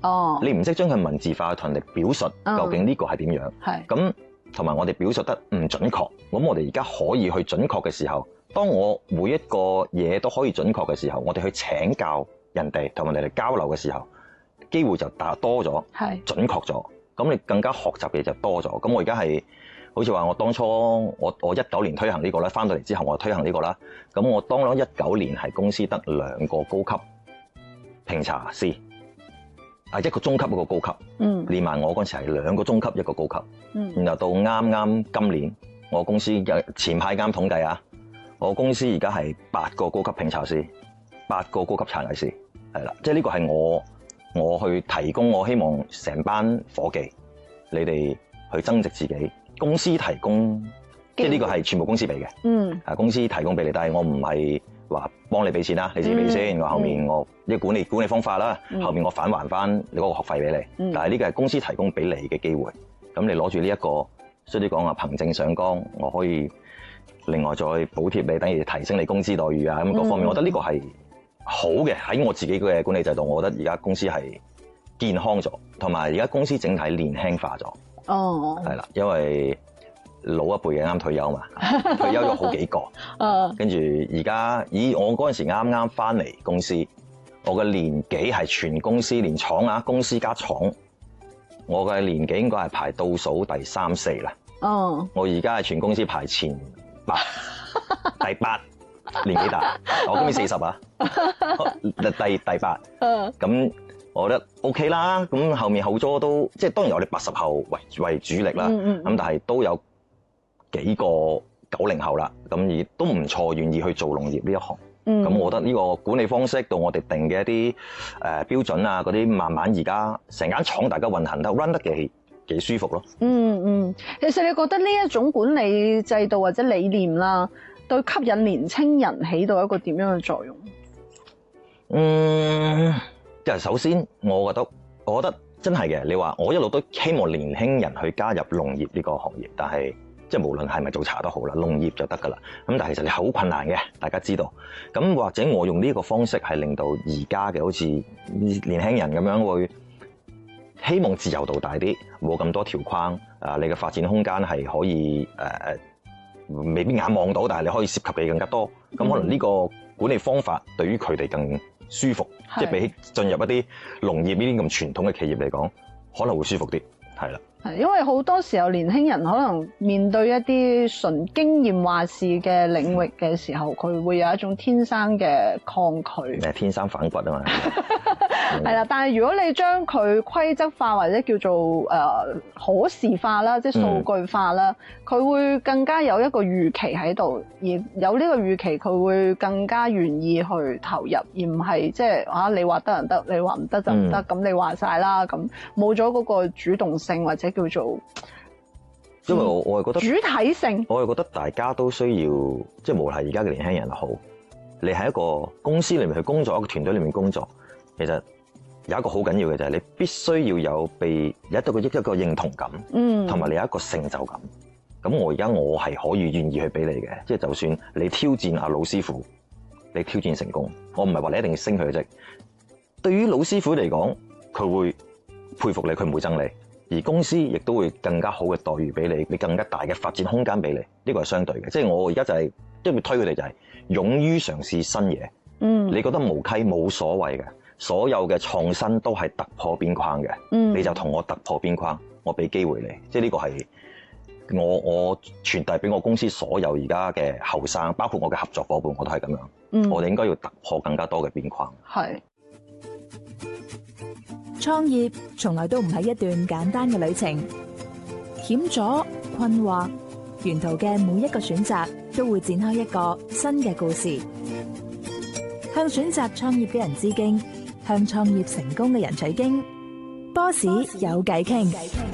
哦， 你唔識將佢文字化同人哋表述究竟呢個係點樣。 係咁同埋我哋表述得唔準確，咁我哋而家可以去準確嘅時候，當我每一個嘢都可以準確嘅時候，我哋去請教人哋同人哋交流嘅時候，機會就多咗， 係準確咗，咁你更加學習嘅嘢就多咗。咁我而家係好似話我當初我19年推行呢個啦，翻到嚟之後我推行呢個啦。咁我當咗19年係公司得2個高級評查師，一個中級一個高級，連埋我嗰陣時係2個中級一個高級，然後到啱今年我公司前排啱統計啊，我公司而家係8個高級評查師，8個高級殘藝師，係啦，即係呢個係我去提供，我希望成班伙計你哋去增值自己。公司提供，即係呢個係全部公司俾嘅，公司提供俾你，但係我唔係話幫你俾錢啦，你自己俾先，我後面我呢個管理方法啦，後面我返還翻你嗰個學費俾你，但係呢個係公司提供俾你嘅機會，咁你攞住呢一個，所以啲講話憑證上崗，我可以另外再補貼你，等於提升你工資待遇啊，咁各方面，我覺得呢個係好嘅，喺我自己嘅管理制度，我覺得而家公司係健康咗，同埋而家公司整體年輕化咗。哦，係啦，因為老一輩嘅啱退休嘛，退休咗好幾個，跟住而家，我嗰陣時啱啱翻嚟公司，我嘅年紀係全公司連廠啊，公司加廠，我嘅年紀應該係排倒數第3、4啦。哦，我而家係全公司排前8，第8，年紀大，我今年40啊，第8，咁。我覺得 OK 啦，咁後面後座都即係當然我哋80後為主力啦，咁但係都有幾個90後啦，咁而都唔錯，願意去做農業呢一行。咁我覺得呢個管理方式到我哋定嘅一啲標準啊，嗰啲慢慢而家成間廠大家運行得 run 得幾舒服咯。 其實你覺得呢一種管理制度或者理念啦，對吸引年青人起到一個點樣嘅作用？ 即係首先，我覺得真係嘅。你話我一路都希望年輕人去加入農業呢個行業，但係即係無論係咪做茶都好啦，農業就得㗎啦。咁但係其實你好困難嘅，大家知道。咁或者我用呢個方式係令到而家嘅好似年輕人咁樣會希望自由度大啲，冇咁多條框。你嘅發展空間係可以未必眼望到，但係你可以涉及嘅更加多。咁可能呢個管理方法對於佢哋更舒服，即係比起進入一啲農業呢啲咁傳統嘅企業嚟講，可能會舒服啲，係啦。 係因為好多時候年輕人可能面對一啲純經驗話事嘅領域嘅時候，佢會有一種天生嘅抗拒。 天生反骨啊嘛。 係啦，但係如果你將佢規則化或者叫做可視化啦，即係數據化啦，佢會更加有一個預期喺度，而有呢個預期，佢會更加願意去投入，而唔係即係你話得就得，你話唔得就唔得，咁你話晒啦，咁冇咗嗰個主動性或者叫做， 因為我係覺得主體性， 我係覺得大家都需要，即係無論係而家嘅年輕人又好，你喺一個公司裏面去工作，一個團隊裏面工作，其實有一個好緊要嘅就係你必須要有一個認同感，同埋你有一個成就感。咁我係可以願意去俾你嘅，即係就算你挑戰阿老師傅，你挑戰成功，我唔係話你一定要升佢嘅職。對於老師傅嚟講，佢會佩服你，佢唔會憎你，而公司亦都會更加好嘅待遇俾你，你更加大嘅發展空間俾你。呢個係相對嘅，即係我而家就係因為推佢哋就係勇於嘗試新嘢。你覺得無稽冇所謂嘅。所有嘅創新都係突破邊框嘅，你就同我突破邊框，我俾機會你，即係呢個係我傳遞俾我公司所有而家嘅後生，包括我嘅合作夥伴，我都係咁樣。我哋應該要突破更加多嘅邊框。 係創業從來都唔係一段簡單嘅旅程，險阻、困惑，沿途嘅每一個選擇都會展開一個新嘅故事。向選擇創業嘅人致敬。向創業成功嘅人取經，波士有偈傾。